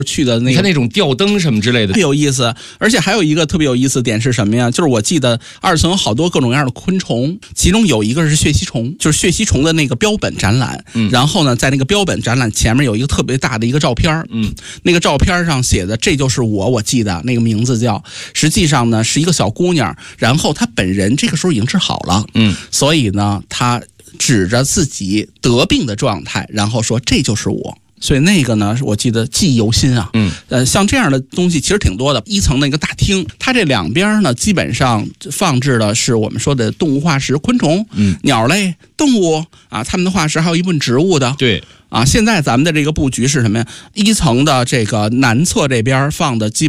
去的那个， 你看那种吊灯什么之类的， 特别有意思。而且还有一个特别有意思的点是什么呀？就是我记得2层有好多各种各样的昆虫，其中有一个是血吸虫，就是血吸虫的那个标本展览。然后呢，在那个标本展览前面有一个特别大的一个照片，那个照片上写的这就是我记得那个名字叫，实际上呢是一个小姑娘，然后她本人这个时候已经治好了，所以呢她指着自己得病的状态，然后说这就是我。所以那个呢，我记得记忆犹新啊。像这样的东西其实挺多的。1层那个大厅，它这两边呢，基本上放置的是我们说的动物化石、昆虫、鸟类、动物啊，它们的化石，还有一部分植物的。 对。 现在咱们的这个布局是什么呀？1层的这个南侧这边放的基本